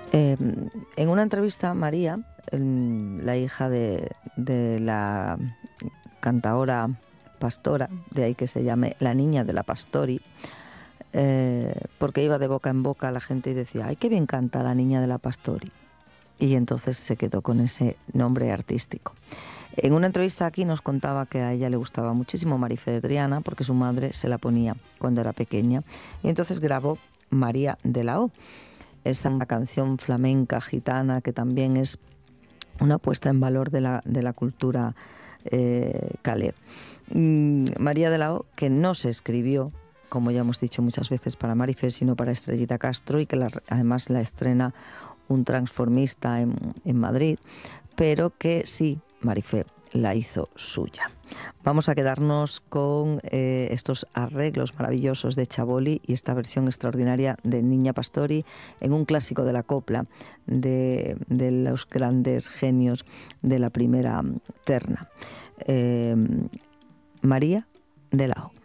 En una entrevista, María, la hija de la cantaora Pastora, de ahí que se llame La Niña de la Pastori, porque iba de boca en boca la gente y decía, ¡ay, qué bien canta la Niña de la Pastori! Y entonces se quedó con ese nombre artístico. En una entrevista aquí nos contaba que a ella le gustaba muchísimo Marifé de Triana porque su madre se la ponía cuando era pequeña y entonces grabó María de la O, esa canción flamenca gitana que también es una puesta en valor de la cultura calé. María de la O, que no se escribió, como ya hemos dicho muchas veces, para Marifé, sino para Estrellita Castro, y que además la estrena un transformista en Madrid, pero que sí, Marifé la hizo suya. Vamos a quedarnos con estos arreglos maravillosos de Chaboli y esta versión extraordinaria de Niña Pastori en un clásico de la copla de los grandes genios de la primera terna. María de la O.